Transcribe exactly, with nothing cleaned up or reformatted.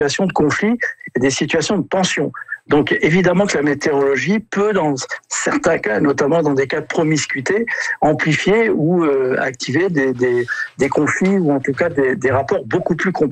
situations de conflit et des situations de tension. Donc évidemment que la météorologie peut, dans certains cas, notamment dans des cas de promiscuité, amplifier ou euh, activer des, des, des conflits ou en tout cas des, des rapports beaucoup plus complexes.